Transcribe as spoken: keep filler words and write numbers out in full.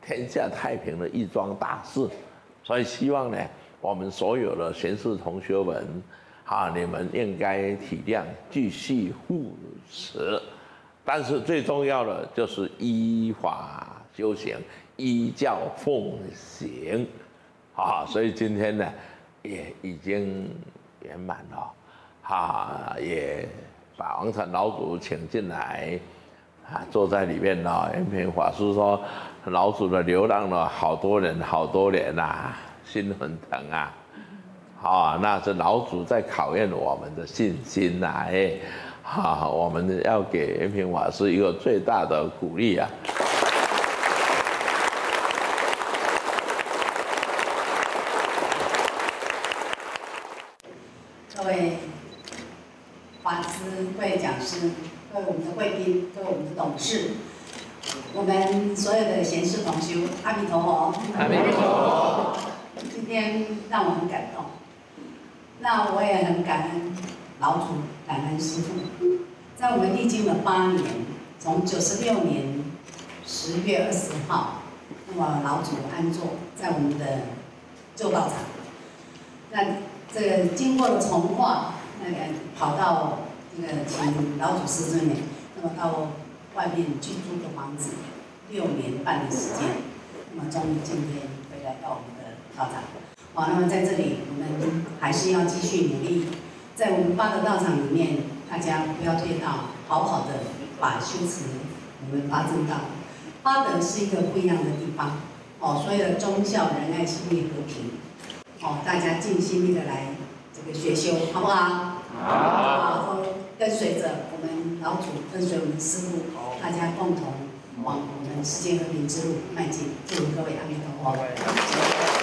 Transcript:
天下太平的一桩大事。所以希望呢，我们所有的贤士同学们，啊，你们应该体谅，继续护持。但是最重要的就是依法修行，依教奉行。啊，所以今天呢，也已经圆满了，啊，也把王禅老祖请进来，啊，坐在里面呢。延平法师说，老祖的流浪了好多人，好多年呐、啊，心很疼啊，啊，那是老祖在考验我们的信心呐、啊，哎，啊，我们要给延平法师一个最大的鼓励啊。 各位法师、各位讲师、各位我们的贵宾、各位我们的董事，我们所有的贤士同修，阿弥陀佛！ 阿弥陀佛！ 今天让我很感动，那我也很感恩老祖、感恩师父，在我们历经了八年，从九十六年十月二十号，那么老祖安坐在我们的旧道场，那这个经过了从化，那个跑到这个请老祖师尊呢，那么到外面去租个房子，六年半的时间，那么终于今天回来到我们的道场。好，那么在这里我们还是要继续努力，在我们八德道场里面，大家不要退道，好好的把修持我们八正道。八德是一个不一样的地方，哦，所有的忠孝仁爱信义和平。哦，大家尽心力的来这个学修，好不好？好。都跟随着我们老祖，跟随我们师父，大家共同往我们世界和平之路迈进。祝各位阿弥陀佛。